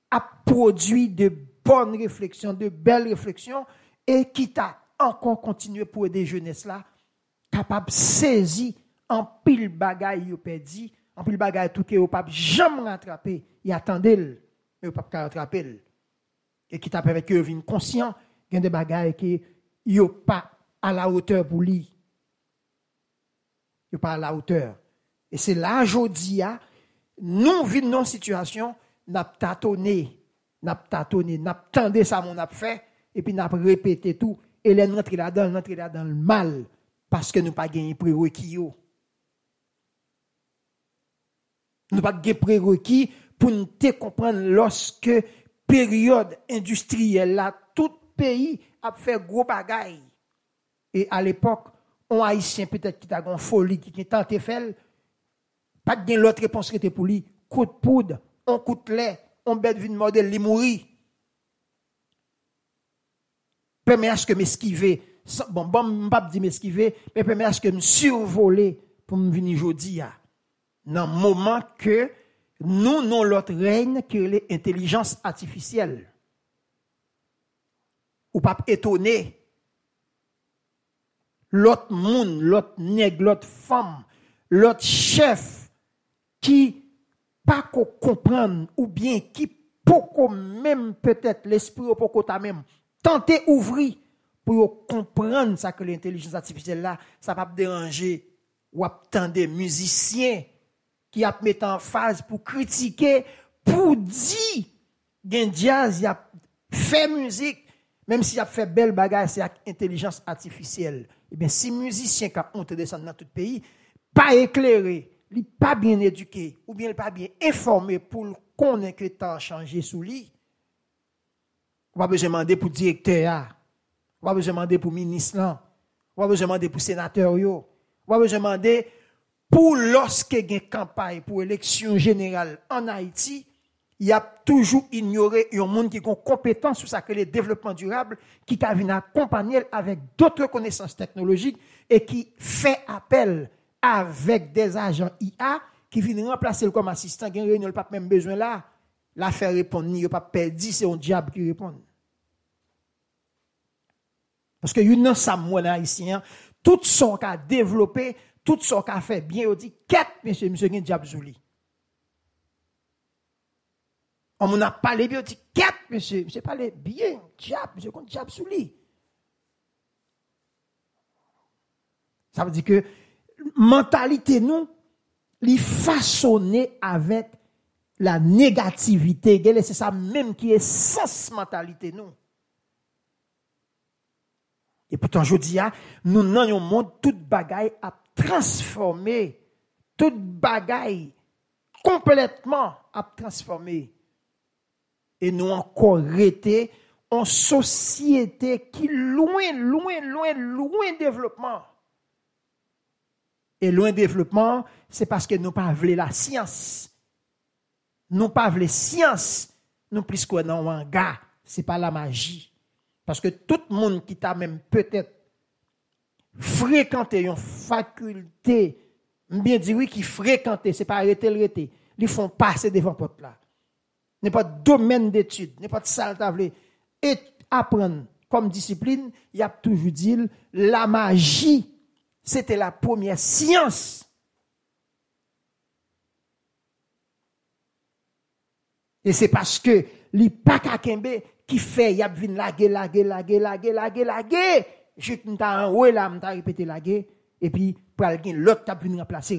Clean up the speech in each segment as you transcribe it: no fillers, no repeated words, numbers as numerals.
a produit de bonnes réflexions, de belles réflexions, et qui t'a encore continué pour aider jeunesse là, capable de saisir en pile bagaille yo perdu, en pile bagaille tout que yo pas jamais rattraper, il attendait, mais yo pas rattraper. Et qui t'a permis que vienne conscient, il y a des bagailles qui yo pas à la hauteur pour lui. Yo pas à la hauteur. Et c'est là aujourd'hui nous vivons dans une situation n'a tâtonné, n'a tendé ça mon a fait et puis n'a répété tout et les rentrer là-dedans le mal parce que nous pas gagné prérequis yo. Nous pas gagné prérequis pour nous te comprendre lorsque période industrielle là tout pays a fait gros bagaille et à l'époque on haïtien peut-être qui t'a gon folie qui tenté faire pas de l'autre réponse qui était pour lui coup de poudre on coup de lait on bête vin modèle li mourir permet à ce que m'esquiver bon pas dire m'esquiver mais permet à ce que me survoler pour me venir jodi a dans moment que nous non l'autre règne que l'intelligence artificielle ou pas étonné l'autre monde l'autre nègre l'autre femme l'autre chef qui pas comprendre ou bien qui poko même peut-être l'esprit poko ta même tenter ouvrir pour comprendre ça que l'intelligence artificielle là ça pas déranger ou attendre musiciens qui a mettre en phase pour critiquer pour dire gen jazz y a fait musique même s'il a fait belle bagarre c'est intelligence artificielle et bien si musicien qui a honte descendre dans tout pays pas éclairé il pas bien éduqué ou bien il pas bien informé pour connaître que le temps a changé sous lui. On va besoin demander pour directeur, on va besoin demander pour ministre, on va besoin demander pour sénateur yo, on va besoin demander pour lorsque il y a une campagne pour élection générale en Haïti, il y a toujours ignoré un monde qui a compétence sur ça que le développement durable qui a venir accompagner avec d'autres connaissances technologiques et qui fait appel avec des agents IA qui viennent remplacer comme assistant, il n'y a pas même besoin là, la faire répondre, il n'y a pas perdu, c'est un diable qui répond. Parce que une ça moi haïtien, tout son qu'a développé, tout son qu'a fait bien, on dit quatre monsieur gen diable zouli. On m'en a parlé bien, on dit quatre monsieur parlé bien, diable, monsieur kon diable zouli. Ça veut dire que mentalité nous li façonné avec la négativité, c'est ça même qui est sens mentalité nous. Et pourtant je dis nous dans un monde toute bagaille a transformé, toute bagaille complètement a transformé. Et nous encore été en société qui loin développement. Et loin développement, c'est parce que nous pas voulu la science. Nous pas voulu science, nous plus quoi dans manga, c'est pas la magie. Parce que tout le monde qui t'a même peut-être fréquenté une faculté, bien dit oui qui fréquenté, c'est pas arrêter, ils font passer devant porte là. N'est pas domaine d'étude, n'est pas de salle table et apprendre comme discipline, il y a toujours dit la magie. C'était la première science. Et c'est parce que li pa kakembe qui fait y a vinn laguer. Je m'ta en haut là, m'ta répéter laguer et puis pral gen l'autre t'a vinn remplacer.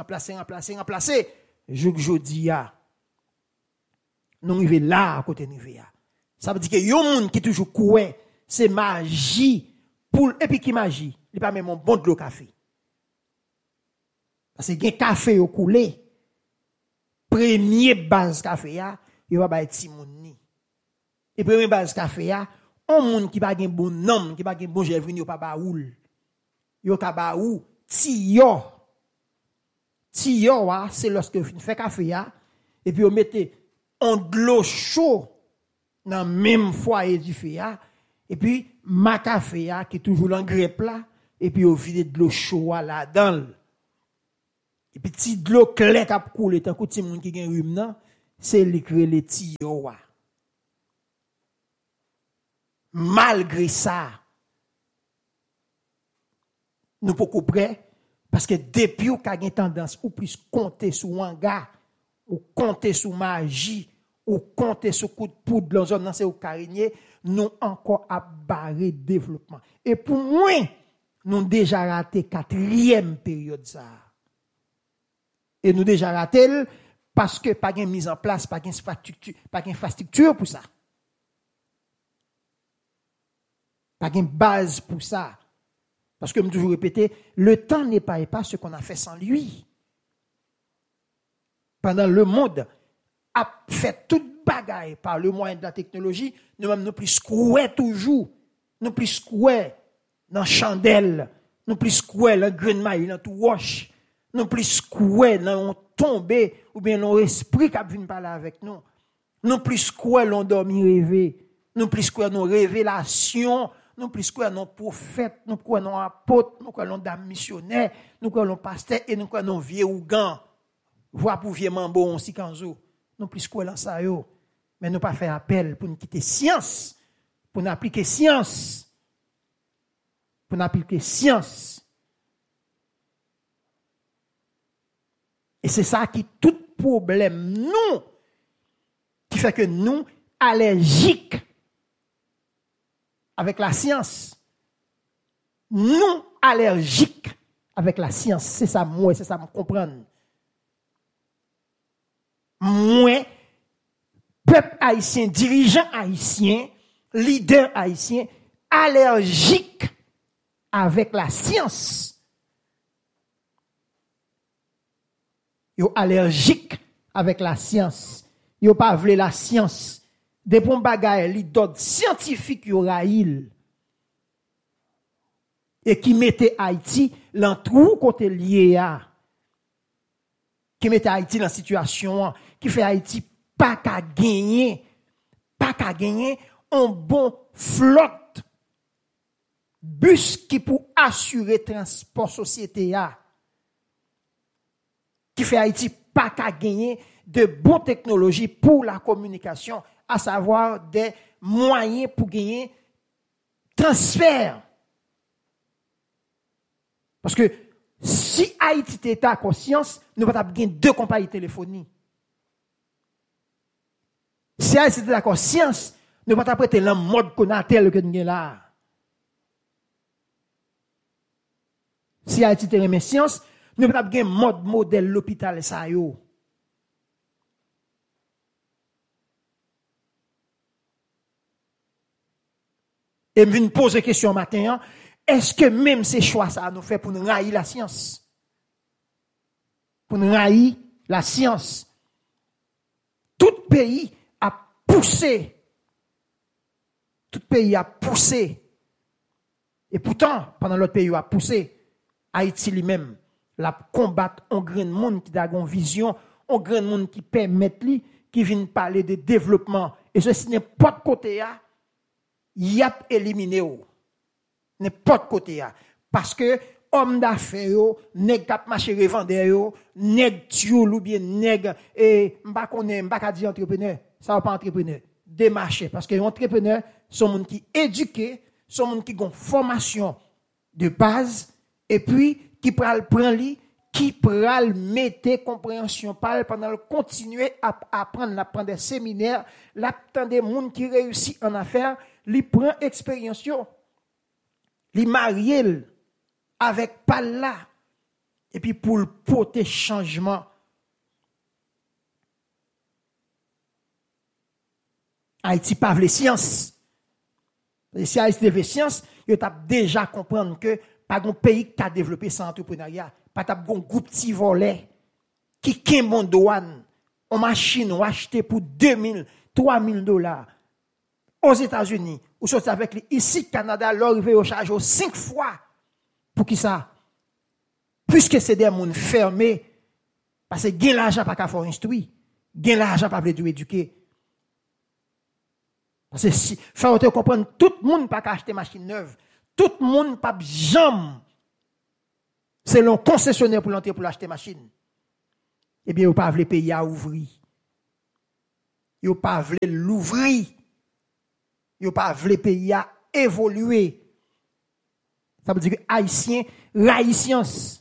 Jodi a nous arrivé là à côté rivière. Ça veut dire que yon monde qui toujours coué, c'est magie pour et puis qui magie. Il pas même un bon de l'eau café. Parce que gen café au coulé. Premier base café ya, il va ba ti moun ni. Et premier base café ya, on moun qui pas gen bon nom, qui pas gen bon jevrini, yo pas ba oul. Yo ka ba ou tiyo. Tiyo wa, c'est lorsque vous fait café ya et puis vous mettez en de l'eau chaud dans même foyer du feu ya et puis ma café ya qui toujours en grèpe là et puis au vide de l'eau chaude là-dedans. Et puis si de l'eau claire qui a coulé tant que ti moun qui gen rhume nan, c'est li créé les tiyo wa. malgré ça, nous sommes prêts parce que depuis qu'on a une tendance ou plus compter sur un gars, ou compter sur magie, ou compter sur coup de poudre dans zone c'est au carigné, nous encore à barrer développement. Et pour moi, nous déjà raté 4e période ça. Et nous déjà raté parce que pas de mise en place, pas d'infrastructure pour ça. Pas de base pour ça. Parce que je me toujours répété, le temps n'est pas ce qu'on a fait sans lui. Pendant le monde a fait toute bagaille par le moyen de la technologie, nous-mêmes nous plus couer toujours, nous plus couer dans chandelle, nous plus couer dans green maille, dans tout wash, nous plus couer dans tomber ou bien nos esprits qui viennent parler avec nous. Nous plus couer l'on dormi rêver, nous plus couer nos révélations. Nous plus quoi nos prophètes, nous quoi nos apôtres, nous quoi nos dames missionnaires, nous quoi nos pasteurs et nous quoi nos vieux ougans. Voir pour vieux mambo on si kanzo. Nous plus quoi dans ça yo. Mais nous pas faire appel pour nous quitter science, pour nous appliquer science. Pour nous appliquer science. Et c'est ça qui tout problème nous qui fait que nous allergiques avec la science. Nous, allergiques avec la science. C'est ça, moi, c'est ça, me comprendre. Moi, peuple haïtien, dirigeant haïtien, leader haïtien, allergique avec la science. Yo allergique avec la science. Yo pas vle la science. Des bons bagailles, les d'ordre scientifique y aura il. Et qui mettait Haïti dans tout côté lié à. Qui mettait Haïti dans la situation, qui fait Haïti pas qu'à gagner un bon flotte bus qui pour assurer transport société a. Qui fait Haïti pas qu'à gagner de bonnes technologies pour la communication, à savoir des moyens pour gagner transfert. Parce que si Haïti était à conscience, nous ne pouvons pas gagner 2 compagnies de téléphonie. Si Haïti était à conscience, nous ne pouvons pas prêter le mode qu'on a tel que nous avons là. Si Haïti était à science, nous ne pouvons pas gagner mode modèle l'hôpital ça yo. Et je viens poser question matin, est-ce que même ces choix ça nous fait pour nous railler la science? Pour nous railler la science. Tout pays a poussé. Tout pays a poussé. Et pourtant, pendant l'autre pays a poussé, Haïti lui-même, la combattre un grand monde qui a une vision, un grand monde qui permet lui, qui vient parler de développement. Et ceci n'est pas de côté là. Y a éliminé ou n'importe côté parce que homme d'affaires yo nèg k'ap marché revendeur yo nèg tioul ou bien nèg et m'pa ka dire entrepreneur ça va pas entrepreneur démarcher parce que entrepreneur sont monde qui éduqué sont monde qui ont formation de base et puis qui pral prend li qui pral mettre compréhension par pendant continuer à apprendre des séminaires l'attend des monde qui réussit en affaires li prend expérience yo li marié avec pal là et puis pour porter changement Haïti pas vle science et si Haïti veut science yo t'a déjà comprendre que pas un pays qui a développé sans entrepreneuriat pas t'a un groupe petit volet qui kembe douane en machine ou acheter pour $2,000 $3,000 aux États-Unis, ou sorti avec lui, ici, Canada, l'arrivée au charge 5 fois. Pour qui ça? Puisque c'est des gens fermés, parce que gain l'argent pas qu'à faire instruire, gain l'argent pas pour éduquer. Parce que si, faut te comprendre, tout le monde pas qu'à acheter machine neuve, tout le monde pas jamais, c'est l'on concessionnaire pour l'entrer pour acheter machine. Eh bien, vous pas voulu payer à ouvrir. Vous pas voulu l'ouvrir. Yo pas vle pays a évoluer. Ça veut dire que haïtien raï science.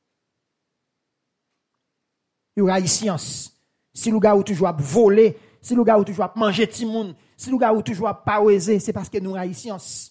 Yo raï science. Si le gars ou toujours voler, si le gars ou toujours manger ti moun, si le gars ou toujours pas oser, c'est parce que nous raï science.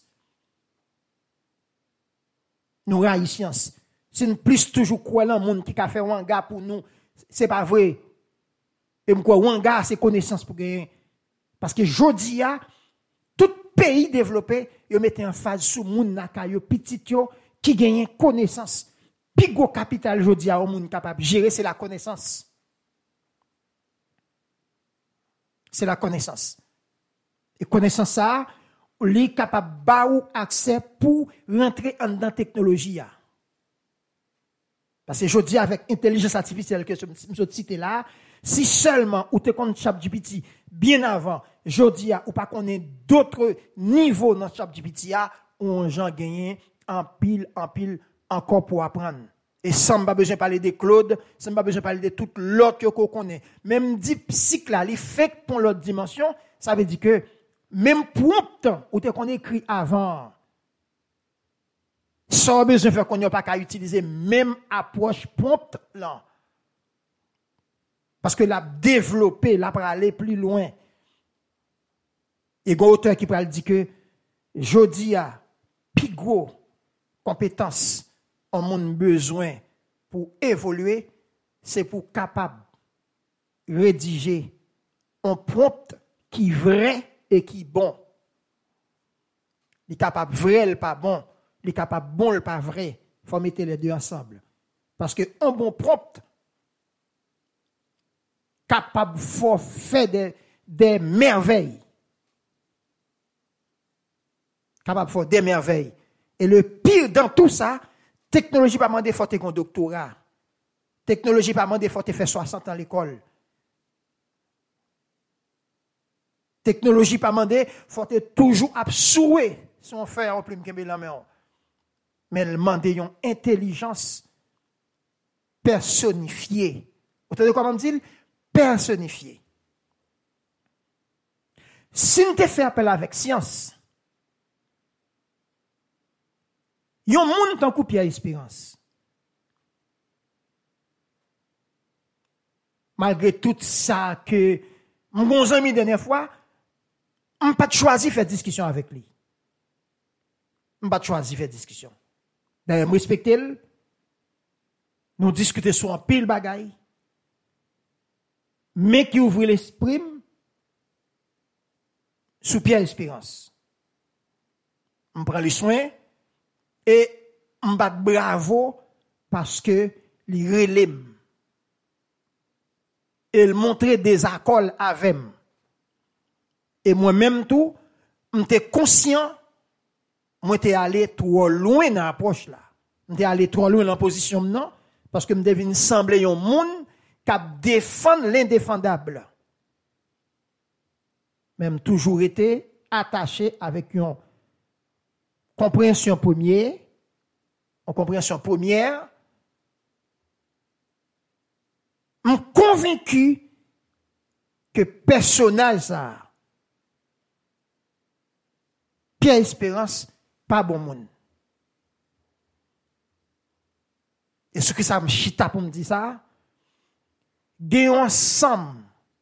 Nous raï science. Si nous plus toujours croire dans monde qui a fait wanga pour nous, c'est pas vrai. Et m'kwa wanga c'est connaissance pour gagner. Parce que jodi a tout pays développé, yo mette en phase sous moun naka yo petit yo qui gagne connaissance. Pi gros capital jodi a moun capable gérer c'est la connaissance. C'est la connaissance. Et connaissance ça, li capable ba ou accès pour rentrer en dans technologie a. Parce que jodi avec intelligence artificielle que je cite là, si seulement ou te compte ChatGPT bien avant, jodi a ou pas connaît d'autres niveaux dans ChatGPT a, on gens gagné en pile encore pour apprendre. Et sans pas besoin de parler de Claude, sans pas besoin de parler de tout l'autre qu'on connaît. Même dit cycle là, les fait pour l'autre dimension, ça veut dire que même prompt ou te qu'on écrit avant, sans besoin de faire qu'on n'a pas qu'à utiliser même approche prompt là. Parce que l'a développé, l'a pour aller plus loin. Et auteur qui parle dit que jodi a pi gros compétence on monde besoin pour évoluer, c'est pour capable rédiger un prompt qui vrai et qui bon. Il est capable vrai le pas bon, il est capable bon le pas vrai. Il faut mettre les deux ensemble. Parce que un bon prompt capable de faire des merveilles. Capable de faire des merveilles. Et le pire dans tout ça, technologie pas demander faut un doctorat. Technologie pas demander faut faire 60 ans à l'école. Technologie pas demander faut toujours absoué si on fait un plume kembe la main. Mais elle demande une intelligence personnifiée. Vous entendez comment dire? Personnifiée. Si nous te fait appel avec science, yon moun tan kou Pierre Espérance. Malgré tout ça que mon ami dernière fois, on pas choisi faire discussion avec lui. On pas choisi faire discussion. D'ailleurs, me respecter, nous discuter sur un pile bagaille, mais qui ouvre l'esprit sous Pierre Espérance. On prend le soin et on bat bravo parce que il relève. Il montre des accords avec moi. Et moi-même tout, j'étais conscient, moi j'étais allé trop loin dans l'approche là. J'étais allé trop loin dans la position non parce que je devais sembler un monde qui défend l'indéfendable. Même toujours été attaché avec une compréhension première, je suis convaincu que personnage ça, Pierre Espérance, pas bon monde. Et ce que ça me chita pour me dire ça, gagnons ensemble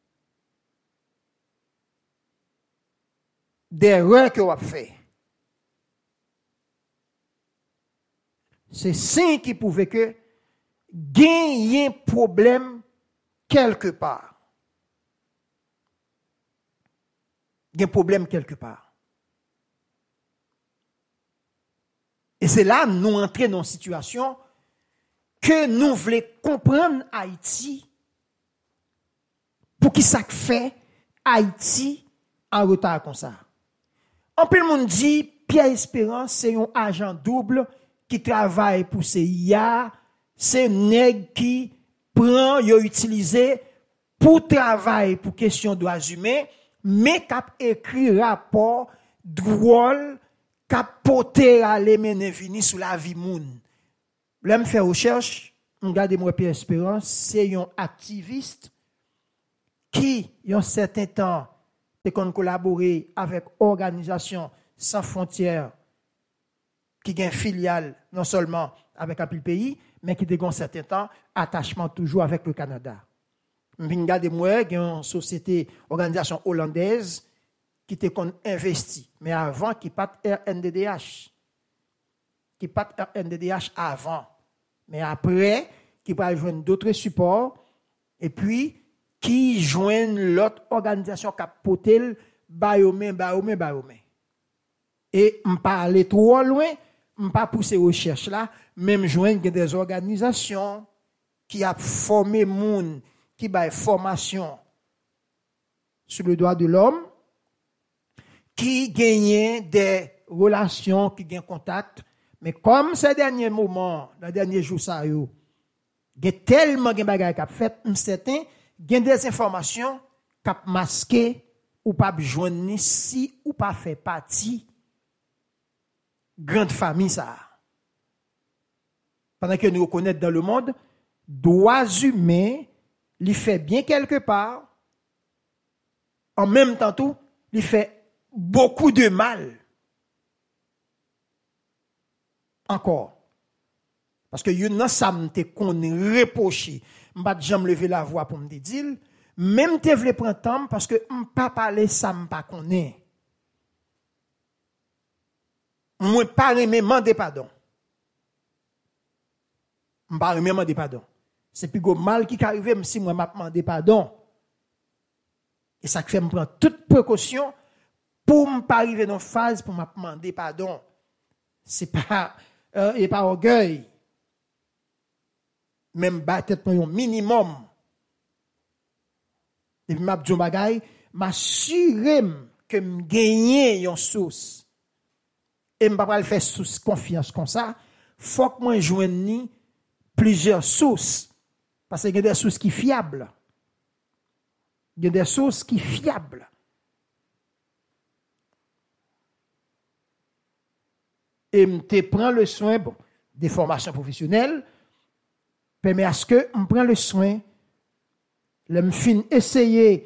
des erreurs que vous avez fait. C'est ça qui pouvait que gagner un problème quelque part. Il y a un problème quelque part. Et c'est là nous entrons dans une situation que nous voulons comprendre Haïti pour qui ça fait Haïti en retard comme ça. En plus, le monde dit Pierre Espérance, c'est un agent double qui travaille pour CIA, c'est un nègre qui prend, il a utilisé pour travailler pour question de droits humains, mais qui a écrit rapport drôle, qui a porté à l'Emenevini sous la vie moun. Là, me faire recherche, regardez-moi Pierre Espérance, c'est un activiste qui, il y a un certain temps, te kon collaborer avec organisation sans frontières qui a une filiale non seulement avec un pays, mais qui a un certain temps attachement toujours avec le Canada. Je regarde moi, il y a une société, organisation hollandaise qui te investi, mais avant qui pas RNDDH. Qui pas RNDDH avant, mais après qui va joindre d'autres supports et puis qui joignent l'autre organisation qui a poté Bayomé. Et on pas aller trop loin, on pas pousser recherche là, même joindre des organisations qui a formé monde, qui ba formation sur le droit de l'homme, qui gagnent des relations, qui gagnent contact. Mais comme ces derniers moments, dans les derniers jours, ça y est, tellement de choses qui ont fait, certain, il y a des informations qui ont masqué ou pas joindre si ou pas fait partie grande famille ça. Pendant que nous reconnaissons dans le monde, droits humains, il fait bien quelque part, en même temps tout, il fait beaucoup de mal. Encore. Parce que yon nan sa m'te kon reproché, m'pa jamais lever la voix pour me dire, même te vle prendre temps parce que m'pa parler ça m'pa connaît. Moi pas remet demander pardon. M'pa remet demander pardon. C'est plus gros mal qui arrive si moi m'a demandé pardon. Et ça fait me prendre toute précaution pour m'pa arriver dans phase pour m'a demander pardon. C'est pas et pas orgueil. Même battre un minimum. Et puis m'a dit bagay, m'assurer que me gagner une source. Et me pas le faire sous confiance comme ça, faut que moi joigne plusieurs sources parce qu'il y a des sources qui fiables. Il y a des sources qui fiables. Et me prend le soin des formations professionnelles permet à ce que me prend le soin me fin essayer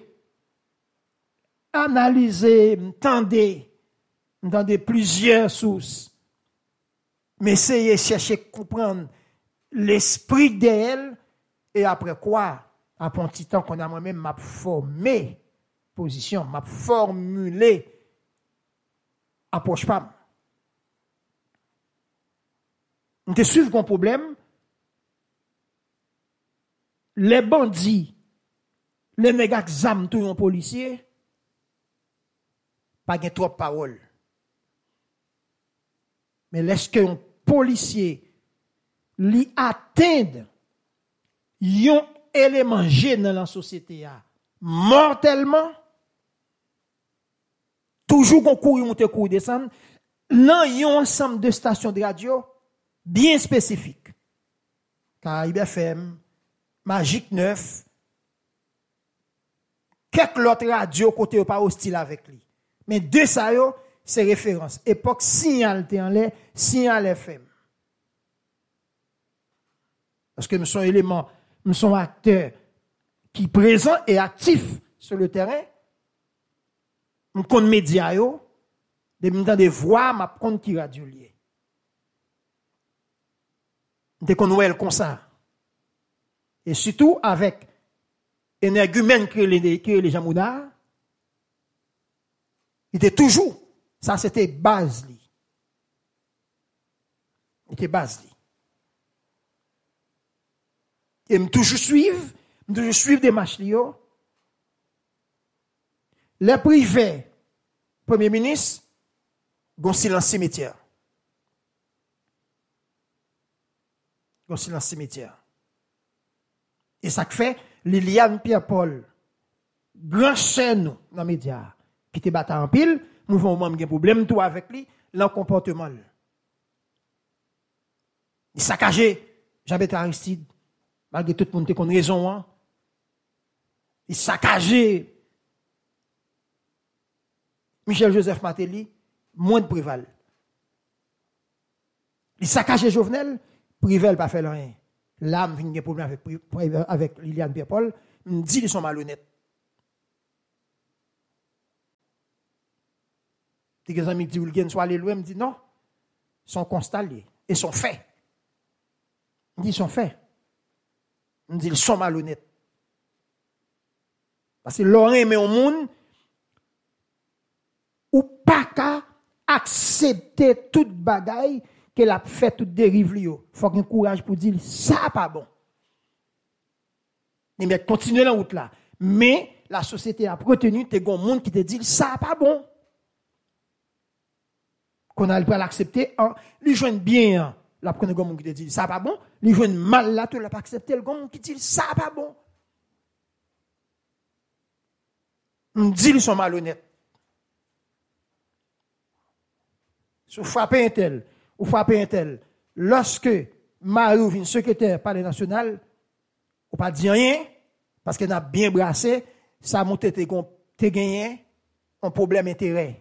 analyser m'tendre plusieurs sources m'essayer chercher comprendre l'esprit d'elle et après quoi après un petit temps qu'on a moi-même m'a formé position m'a formulé approche pas on te suivre qu'on problème les bandits les nègres exam tout un policier pas gen trop parole mais laisse que un policier li atteindre yon élément gênant dans la société a mortellement toujours qu'on courir monter courir descendre nan yon ensemble de stations de radio bien spécifiques Caraïbe FM Magique 9 quelques autres radios côté pas hostile avec lui mais deux ça yo c'est référence époque signal te en l'air signal FM parce que nous sommes éléments nous sommes acteurs qui présents et actifs sur le terrain nous connaissons médias yo des voix m'a compte qui radio lié de connaître comme ça et surtout avec énergumène que les gens mouna il était toujours ça c'était base li c'était base li et me toujours suivre des marches li yo les privés premier ministre gon silence cimetière et ça fait Liliane Pierre-Paul grand chaîne dans les médias qui te battu en pile nous avons un problème tout avec lui leur comportement il saccagé Jean-Baptiste Aristide malgré tout le monde qui a raison hein? Il saccagé Michel Joseph Martelly moins de Préval il saccagé Jovenel Préval pas fait rien là me vinn problème avec Liliane Pierre-Paul me dit ils sont malhonnêtes Des amis qui disent qu'ils sont allés loin, me dit non. Ils sont constatés et sont faits. Il dit ils sont faits. Il dit ils sont malhonnêtes. Parce que l'oreille mais au monde ou pas qu'à accepter toute bagaille qu'elle a fait, toute dérive. Il faut qu'il y ait courage pour dire ça pas bon. Mais continuer la route là. Mais la société a retenu, t'es un monde qui te dit ça pas bon. Qu'on a le pas l'accepter, les jeunes bien, la prenez comme monde qui te dit ça pas bon, les jeunes mal là, tu l'as pas accepté, le monde qui dit ça pas bon. On dit ils sont malhonnêtes. Si vous frappez un tel, ou frappez un tel, lorsque Marie vient secrétaire palais national, ou pas dire rien, parce qu'elle a bien brassé, ça a monté t'es gagné un problème intérêt.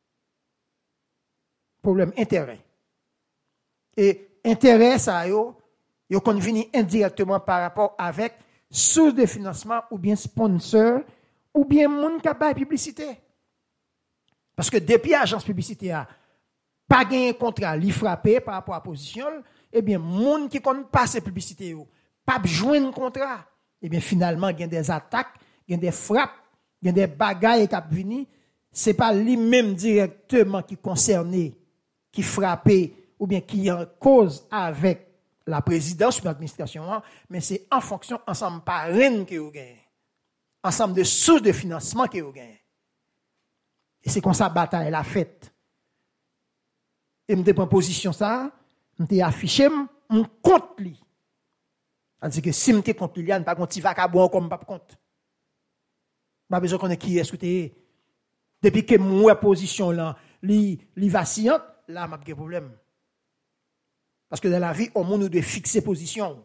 Problème intérêt. Et intérêt, ça yo convenu indirectement par rapport avec source de financement ou bien sponsor ou bien moun qui a publicité. Parce que depuis l'agence publicité a pas gagné contrat, li frappé par rapport à la position, eh bien moun qui compte pas ces publicités yo, pas joindre contrat. Eh bien finalement il y a des attaques, il y a des frappes, il y a des bagailles qui viennent, c'est pas lui-même directement qui concerné, qui frappé ou bien qui en cause avec la présidence ou l'administration, mais c'est en fonction ensemble parrain que vous gagnez. Ensemble de sources de financement que vous gagnez. Et c'est comme ça bataille la faite. Et me prends position ça, me affiché mon compte lui. C'est-à-dire que si me compte lui, pas compte vagabond comme pas compte. Pas besoin qu'on ait qui est que depuis que moi position là, li vacillante, là m'a des problème. Parce que dans la vie, au monde nous doit fixer position.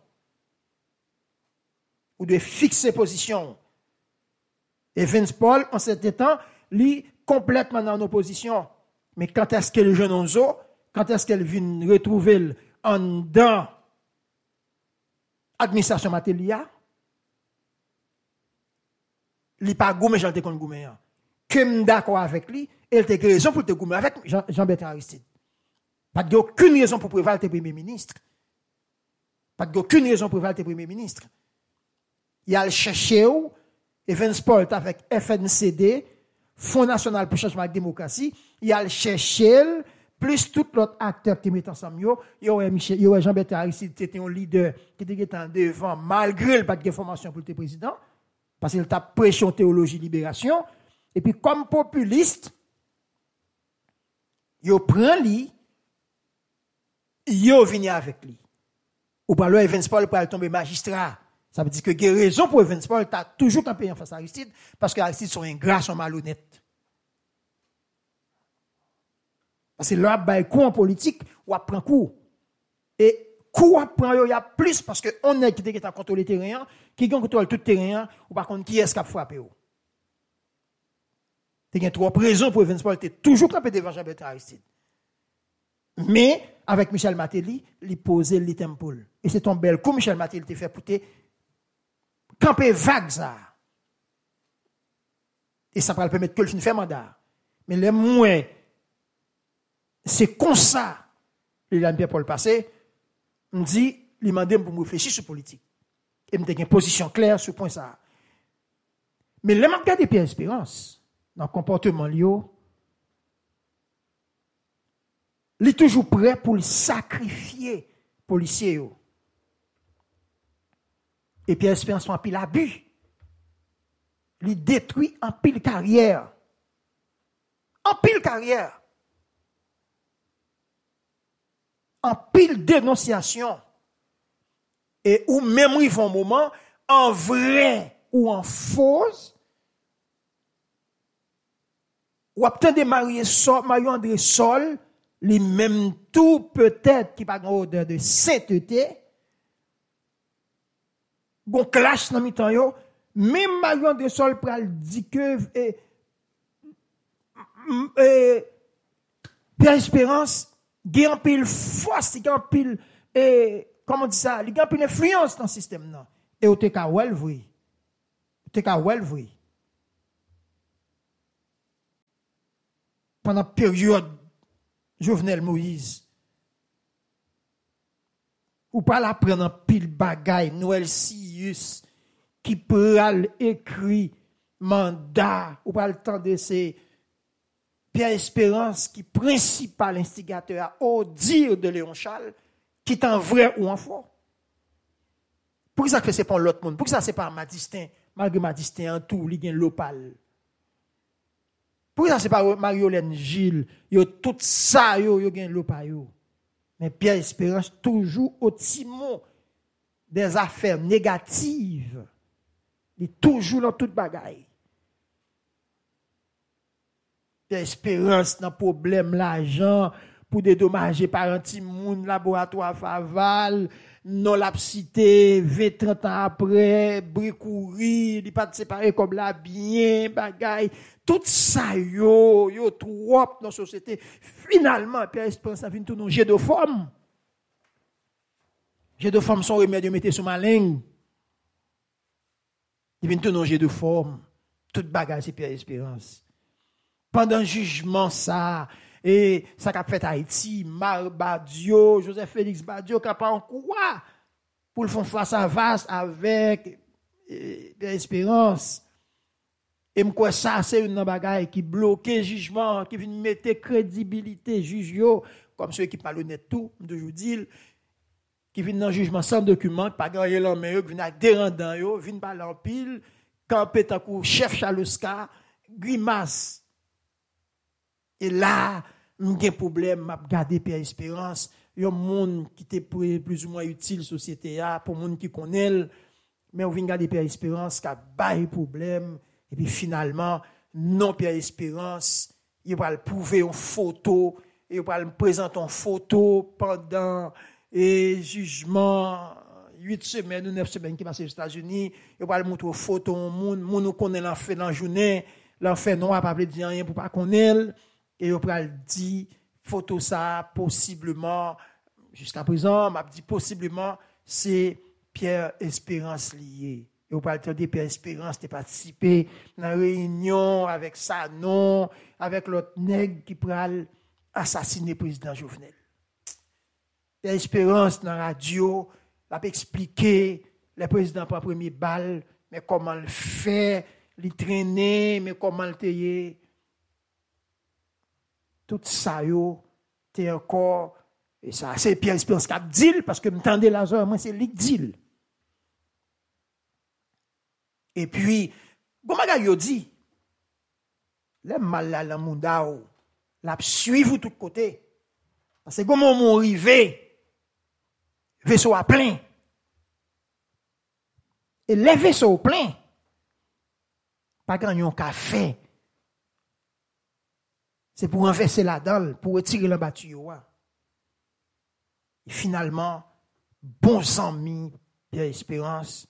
Ou doit fixer position. Et Vince Paul, en cet temps, lui, complètement dans opposition. Mais quand est-ce que le jeune Onzo, quand est-ce qu'elle vient retrouver en dans l'administration matérielle, il n'est pas goumé, j'en ai contre goumé. Que d'accord avec lui, elle a raison pour te goumer avec Jean-Bertrand Aristide. Pas d'aucune raison pour prévaloir tes premiers ministres. Pas d'aucune raison pour prévaloir tes premiers ministres. Il y a le chercher où, Evans Paul avec FNCD, Fonds national pour changement de démocratie, il y a le chercher, plus tout l'autre acteur qui met ensemble, il y a Jean-Bertrand Aristide, c'était un leader qui était en devant, malgré le pas de formation pour le président, parce qu'il t'a prêché en théologie libération, et puis comme populiste, il prend lui, il vient avec lui. Ou par là, Evans Paul pour tomber magistrat. Ça veut dire que il y a raison pour Evans Paul, tu as toujours campé en face à Aristide, parce que Aristide sont ingrats, sont malhonnêtes. Parce que là, il y a coup en politique, ou prend coup. Et coup prend, il y a plus, parce qu'on est qui contrôle le terrain, qui contrôle tout le terrain, ou par contre, qui est-ce qui a frappé. Il y a trois raisons pour Evans Paul, tu es toujours campé devant Jean-Bertrand Aristide. Mais, avec Michel Matéli, il posait l'item pool. Et c'est ton bel coup, Michel Matéli, te fait pouter camper vague ça. Et ça va permettre que le fin faire mandat. Mais les moins, c'est comme ça, le Pierre Paul passé, me dit, il m'a demandé pour me réfléchir sur politique. Et me donne une position claire sur ce point ça. Mais le manque de Pierre Espérance, dans le comportement Lio, il est toujours prêt pour le sacrifier, policier. Et Pierre Espérance en pile abus. Il détruit en pile carrière. En pile carrière. En pile dénonciation. Et ou même il faut un moment, en vrai ou en fausse, ou obtenir Marie-André Sol, les mêmes tout peut-être qui pas en odeur de sainteté, bon clash dans mi-temps yo, même Marie-André Sol pral dit que Pierre Espérance il a un pile force, il a un pile comment on dit ça, il a un pile influence dans le système là. Et au teka wel oui. Teka wel oui. pendant la période Jovenel Moïse. Ou pas la prendre en pile bagaille, Noël Sius, qui peut écrire mandat, ou pas le temps de ces Pierre Espérance, qui principal instigateur au dire de Léon Charles, qui est en vrai ou en faux. Pour ça que c'est pas l'autre monde, pour ça c'est pas Madistin, malgré Madistin en tout, il y a l'opal. Pour ça c'est pas Marie-Hélène Gilles, yo tout ça yo gagne l'opal yo. Mais Pierre Espérance toujours au timon des affaires négatives. Il est toujours dans toute bagaille. Pierre Espérance dans problème l'argent pour dédommager par un petit monde laboratoire Faval, non l'a cité 20-30 ans après, bricourir, il pas séparé comme la bien bagaille. Tout ça yo trop dans la société. Finalement, Pierre Espérance a venu tout non jet de forme. Jet de forme son remède mettez sur ma langue. Il vient tout non jet de forme. Toute bagaille c'est Pierre Espérance. Pendant le jugement ça et ça qu'a fait Haïti, Mar Badio, Joseph Félix Badio qui a pas en quoi pour le faire face à face avec Pierre Espérance. Et moi ça c'est une bagaille qui bloque le jugement, qui vient mettre crédibilité juge yo comme ceux qui parlent honnête tout, de je dis qui viennent dans le jugement sans document, pas gagner l'homme qui viennent avec dérendant yo, viennent parler en pile, camper tant que chef Chalusca, grimace. Et là, j'ai un problème, m'a garder Pierre Espérance, il y a un monde qui était plus ou moins utile société a pour monde qui connaît, mais on vient garder Pierre Espérance qui a bail problème. Et puis finalement, non Pierre Espérance, il va le prouver en photo, il va le présenter en photo pendant le jugement 8 semaines ou 9 semaines qui passent aux États-Unis, il va le montrer en photo au monde, nous connaît l'enfer dans la journée, l'enfer non pas dire rien pour pas connaître et il va le dire photo ça possiblement jusqu'à présent, m'a dit possiblement c'est Pierre Espérance lié. Et vous parlez de Pierre Espérance, de participer dans une réunion avec Sanon, avec l'autre nègre qui pral assassiner le président Jovenel. Pierre Espérance dans la radio, l'a expliqué, le président pas premier balle, mais comment le fait, le traîner, mais comment le tailler. Tout ça, t'es encore, et ça, c'est Pierre Espérance qui a dit, parce que m'tendez la zone, moi, c'est lui qui dit. Et puis, comment yo dit, les mal là, le monde, la suivre de tous côtés. Parce que comment on arrive, vaisseau à plein. Et les vaisseaux plein, pas quand yon café. C'est pour renverser la dalle, pour retirer le battu. Et finalement, bons amis, Pierre Espérance,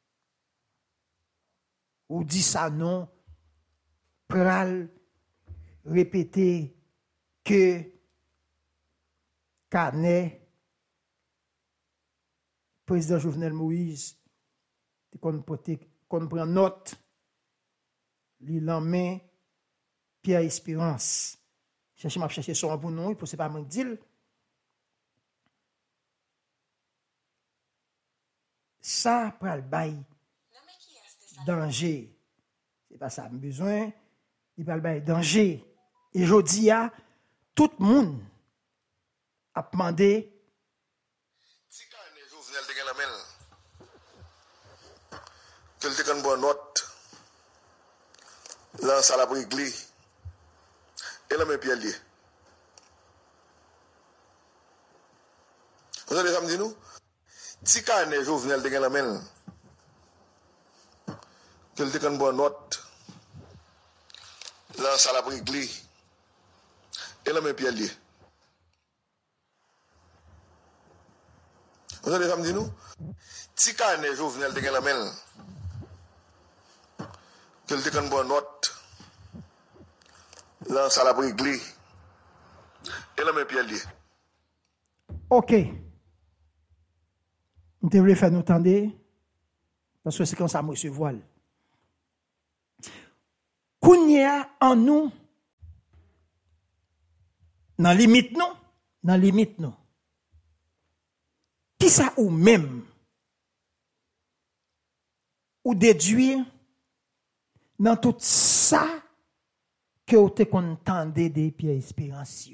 ou dit ça non, pral répéter que Carnet, président Jovenel Moïse, qu'on prend note, l'il en main, Pierre Espérance. Chercher son bon nom, il ne faut pas me dire. Ça, pral bail. Danger. C'est pas ça, besoin. Il parle de danger. Et je dis à tout le monde a demandé. Si quand Jovenel de la main, que le décan bonne note, lance à la briglie, et la main pied lié. Vous avez dit nous? Si quand Jovenel de la main, que le décan bonne note, lance à la briglie, et la main pied lié. Vous avez dit nous? Si quand Jovenel de la main, que le décan bonne note, lance à la briglie, et la main pied lié. Ok. Vous devez faire nous entendre, parce que c'est comme ça que je voile. Kounia en nous, Dans limite non, dans limite non. Qui ça ou même ou déduire dans tout ça que vous te contendez des Pierre Espérance.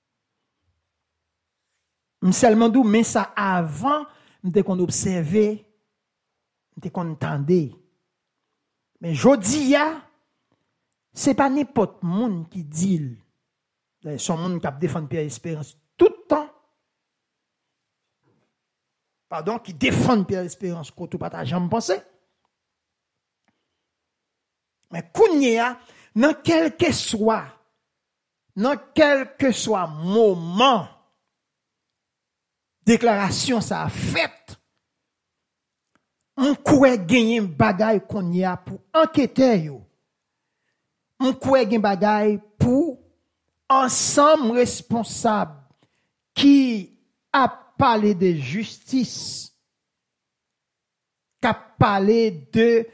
Seulement d'où mais ça avant m'te qu'on observait, m'te qu'on entendait. Mais jodi ya c'est pas n'importe monde qui dit son monde qui défend Pierre Espérance tout le temps. Pardon, qui défend Pierre Espérance côté pas jamais pensé. Mais kounya dans quel que soit moment déclaration ça a fait, on pourrait gagner bagay qu'on y a pour enquêter yo. On pourrait gagner bagay pour ensemble responsable qui a parlé de justice, qui a parlé de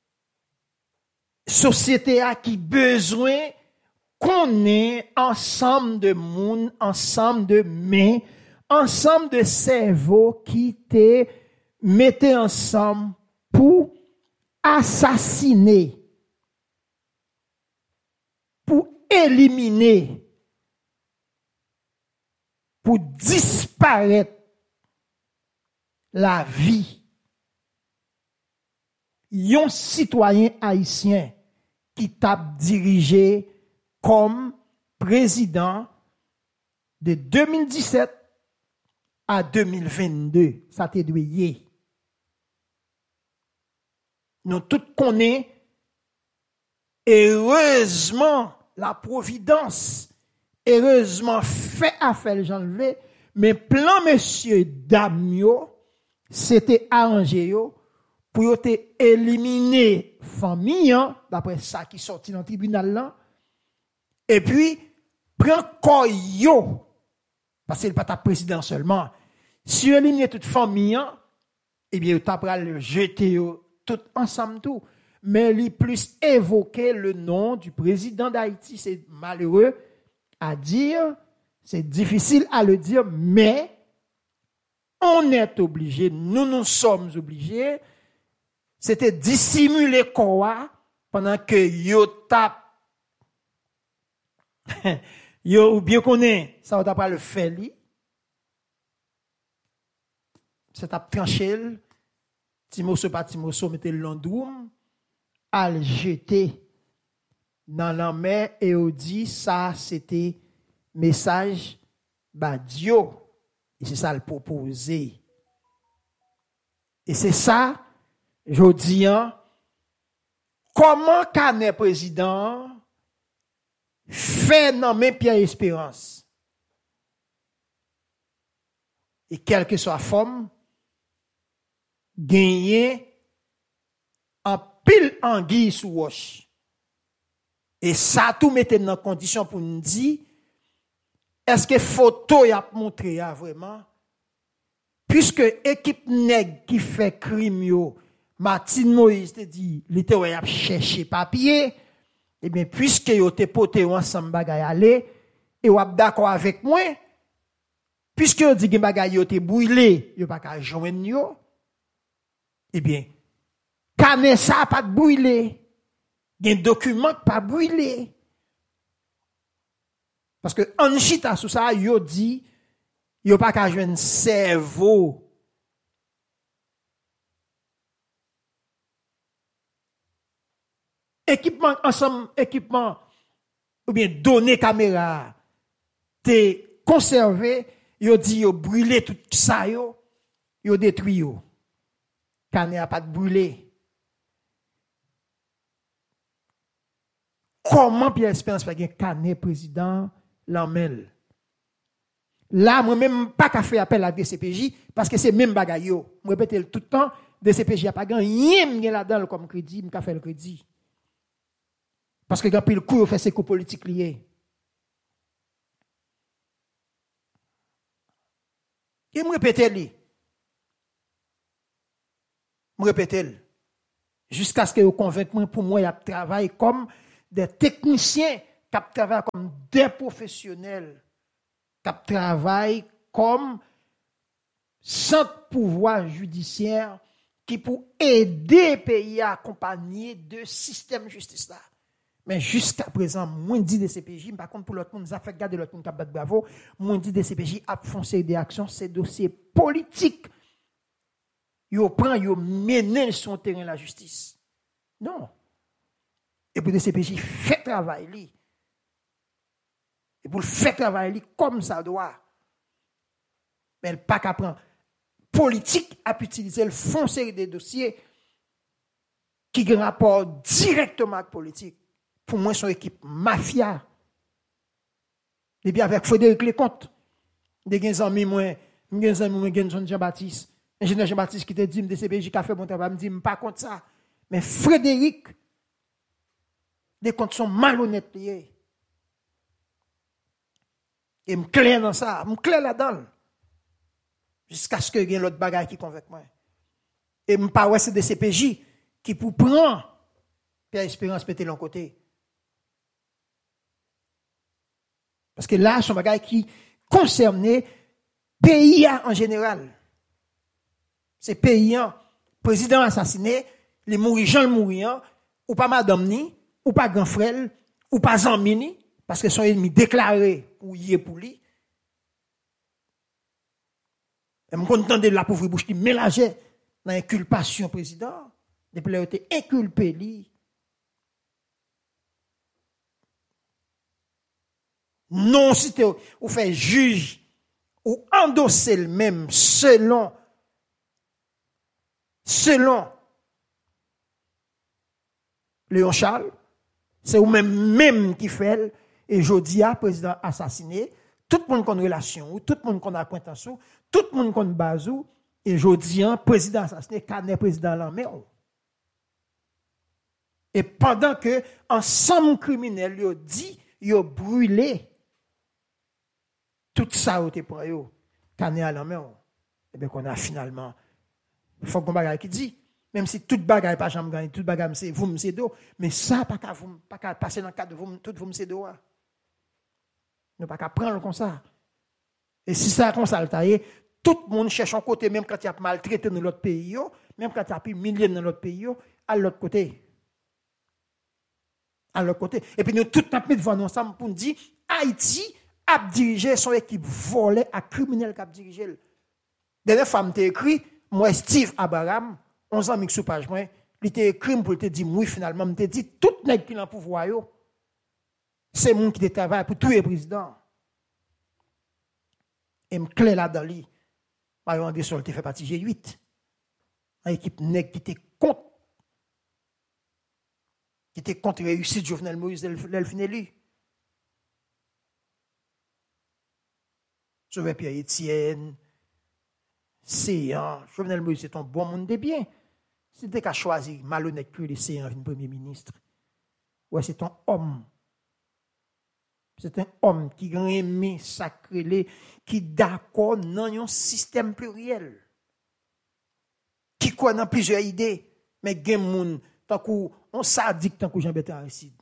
société a qui besoin qu'on ait ensemble de monde, ensemble de mains, ensemble de cerveaux qui te mettaient ensemble pour assassiner, pour éliminer, pour disparaître la vie. Yon citoyen haïtien qui t'a dirigé comme président de 2017 à 2022. Ça t'est douillé. Nous tous connaissons, heureusement, la providence, heureusement, fait affaire Jean-Levé, mais plan monsieur Damio, c'était arrangé yo, pour yo te éliminer famille, d'après ça qui sorti dans le tribunal là, et puis, prend corps yo, parce que le pas ta président seulement, si yo élimine toute famille, eh bien, tu as le jeter tout ensemble tout. Mais il plus évoquer le nom du président d'Haïti, c'est malheureux à dire, c'est difficile à le dire, mais on est obligé, nous sommes obligés, c'était dissimuler quoi pendant que yo tape, yo ou bien connaît, ça on t'a pas le fait li, c'est à trancher, Timoso pas Timoso mettez l'andoum, à le jeter dans la mer et on dit ça c'était message Dieu et c'est ça le proposé et c'est ça je dis comment Canet président fait nommer Pierre Espérance et quelle que soit la forme gagner en pile anguille sous roche. Et ça tout mettait dans condition pour nous dire est-ce que photo y a montré vraiment puisque équipe nèg qui fait crime yo Martine Moïse te dit li te y a chercher papier et bien puisque yo te poté ensemble bagay aller et ou d'accord avec moi puisque yo dit que bagay yo te brûlé yo pas ka joindre yo eh bien Canet ça pas brûlé. Il y a un document pas brûlé. Parce que en chita sous ça, yo dit yo pas ka joindre cerveau. Équipement ensemble équipement ou bien données caméra te conservé, yo dit yo brûlé tout ça yo détruit yo. Canet a pas brûlé. Comment Pierre Espérance fait un Canet président l'emmène? Là, moi-même, pas qu'à faire appel à DCPJ, parce que c'est même bagaille. Je répète tout le temps, DCPJ n'a pas gagné là-dedans comme crédit, je fait le crédit. Parce que quand il coup, il fait ses coups politiques liés. Et je répète, jusqu'à ce que vous convainquez pour moi, il y a travail comme des techniciens qui travaillent comme des professionnels qui travaille comme centre pouvoir judiciaire qui pour aider le pays à accompagner de système justice là. Mais jusqu'à présent, moins dit de CPJ, par contre pour l'autre monde, ça fait garder l'autre monde qui a battu bravo, moins dit de CPJ a foncé des actions, c'est dossier politique. Yo prend, yo mène son terrain la justice. Non. Et pour le CPJ fait travail li. Et pour le faire travail li comme ça doit. Mais le pas qu'à prendre politique à utiliser le fond série des dossiers qui ont rapport directement avec politique. Pour moi, son équipe mafia. Et bien avec Frédéric Lecomte, des amis moi, Jean-Baptiste, ingénieur Jean-Baptiste qui te dit de CPJ qui a fait bon travail, me dit pas contre ça. Mais Frédéric, des comptes sont malhonnêtes liés. Et me clair dans ça, me clair là-dedans. Jusqu'à ce que y ait l'autre bagaille qui convainc moi. Et me pas ouais c'est des CPJ qui pour prendre Pierre Espérance péter l'en côté. Parce que là son bagaille qui concernait pays en général. C'est pays président assassiné, les mourir Jean le mourant ou pas madame ni, ou pas grand frère, ou pas Zambini parce que son ennemi déclaré ou y est pour lui. Je suis content de la pauvre bouche qui mélangeait dans l'inculpation président. Depuis qu'il a été inculpé, lui. Non, si vous faites juge ou endosser le même selon Léon Charles, c'est vous-même qui fait, et Jodia, président assassiné, tout le monde qu'on relation, tout le monde qu'on acquaintance, tout le monde qu'on bazou, et Jodia, président assassiné, Canet président l'armée. Et pendant que ensemble criminel yo dit, yo brûlé tout ça au te pour yo, Canet à l'armée. Et bien qu'on a finalement, il faut qu'on bagaille qui dit, même si toute bagaille pas jamais gagné, toute bagaille c'est vous c'est do, mais ça pas qu'à passer dans le cadre de vous tout vous c'est do. Ne pas qu'à prendre comme ça. Et si ça comme ça le tailler, tout le monde cherche un côté même quand il y a maltraité dans l'autre pays, même quand il y a plus milliers dans l'autre pays, à l'autre côté. À l'autre côté. Et puis nous tout le mis devant nous ensemble pour nous dire Haïti a dirigé son équipe volée à criminel qui a dirigé. Dernière femme t'a écrit moi Steve Abraham 11 ans sous page moi, il t'a écrit pour te dire moi finalement me t'a dit tout nèg qui dans pouvoir yo. C'est monde qui travaille pour tous les présidents. Et me clé là dans lui. Mario André Sol fait partie G8. Une équipe nèg qui était contre réussite Jovenel Moïse l'elfin élu. Sauvé Pierre Etienne, Séan, Jovenel Moïse c'est un bon monde de bien. C'était qu'à choisir malhonnête que les Séan une premier ministre. Ouais, c'est un homme. C'est un homme qui aime sacré, qui d'accord dans un système pluriel. Qui croit dans plusieurs idées, mais il y a des gens tant qu'on sadique tant que Jean-Bertrand Aristide.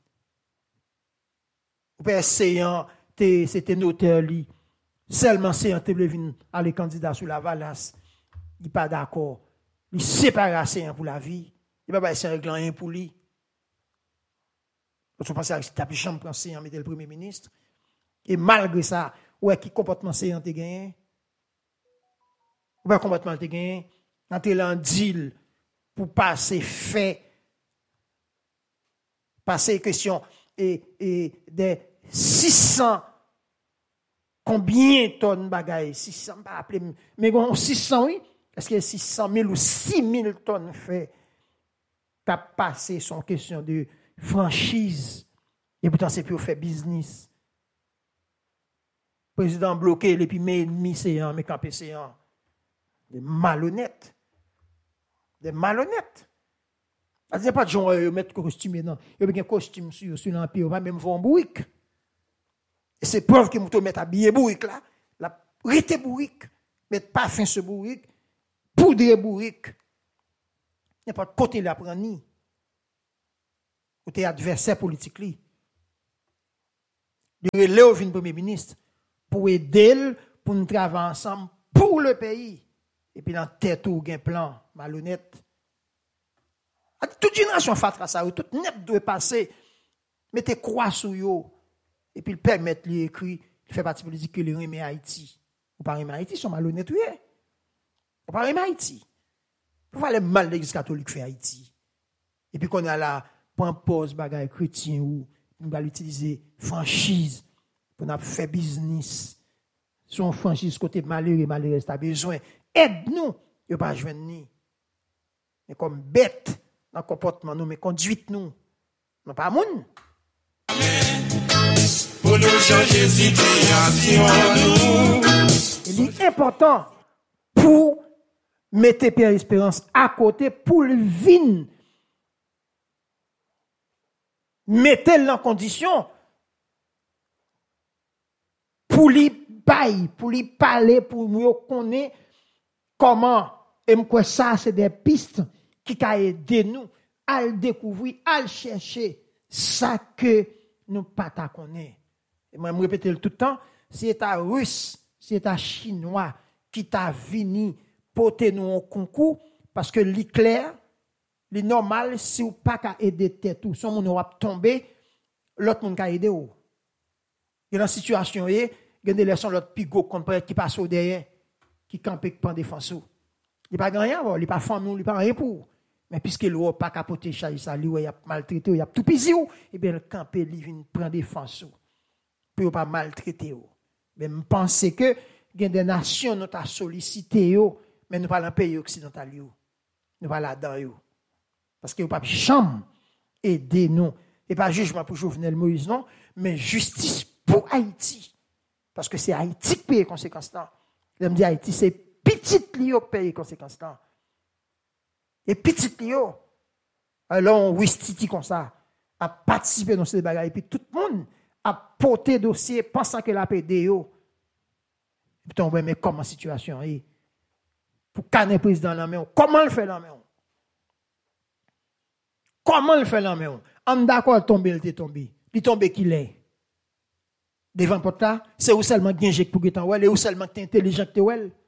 Ou bien Séan, c'était notaire lui. Seulement Séan te venu aller candidat sous la valasse. Il n'est pas d'accord. Il sépare Séan pour la vie. Il ne va pas essayer de régler rien pour lui. Vous pensez que si tu as plus chambre pour Séan, mettre le premier ministre. Et malgré ça, ouais, qui comportement Séan te gagné? Ou bien comportement te gagné? Entrer dans un deal pour passer fait, passer question et des 600 combien de tonnes bagaille 600 pas appeler mais bon 600 oui est-ce que 600 000 ou 6 000 tonnes fait qu'a passé son question de franchise et pourtant c'est pour faire business président bloqué et puis mes ennemis c'est mais campé c'est des malhonnêtes. Il n'y a pas de gens qui mettent costume non. Il y a un costume sur l'empire, pas même vont bourrique. Et c'est preuve que nous mettre habillé bourrique là, la rité bourrique, mettre pas fin ce bourrique, poudre bourrique. Il n'y a pas de côté là prendre ni. Côté adversaire politique li. Le relève vient premier ministre pour aider, pour nous travailler ensemble pour le pays. Et puis dans tête ou un plan malhonnête. Toute génération fatra ça, toute net doit passer. Mettez croix sur yo. Et puis le permettre lui écrit, il fait partie politique que le remet Haïti. Vous parlez Haïti, ils sont malhonnêtes, oui. Vous parlez Haïti. Vous parlez mal de l'Église catholique fait Haïti. Et puis qu'on a là, pour un pause bagaille chrétien ou nous va l'utiliser franchise pour nous faire business. Son franchise côté malheureux, t'as besoin. Aide-nous, il pas joindre ni. Mais comme bête dans le comportement nous, mais conduite nous. Non pas moun. Pour nous changer situation nous. Il est important pour mettre Pierre Espérance à côté pour le vin. Mettez-le en condition pour lui bailler, pour lui parler, pour nous connaître comment. Et moi, ça, c'est des pistes qui peuvent aider nous à le découvrir, à le chercher. Ça que nous pas ta connaître. Et moi, je me répète tout le temps, si c'est un russe, si c'est un chinois qui t'a venu porter nous un concours, parce que l'éclair, le normal, si vous pas qu'à aider tête ou son monde va tomber, l'autre monde qu'à aider ou. Il y a une situation, il y a des leçons l'autre pigot qui passe au derrière, qui campe prend défense. Il pas rien, il pas famille, il pas rien pour. Mais puisque l'eau pas capoter ça, lui il a maltraité, il a tout pisé ou, et bien le camper il vient prendre défense. Pour pas maltraiter ou. Mais je pense que il y a des nations nous t'a sollicité yo, mais nous pas dans pays occidental yo. Nous pas là-dedans yo. Parce que vous pas chambre aider nous et pas jugement pour Jovenel Moïse non, mais justice pour Haïti. Parce que c'est Haïti qui paye les conséquences là. Je me dis Haïti c'est petit lio qui paye les conséquences là. Et petit lio. Alors on wistiti comme ça à participer dans ces bagages et puis tout le monde a porté dossier pensant que la PD yo. Puis on mais comment situation est pour canner président la main. Comment le fait la main? Comment le fait la main? On d'accord tomber il est tombé. Il tombe qu'il est. Devant porte là, c'est où seulement ganger pour que t'en ouais, et où seulement t'es intelligent que t'es ouais.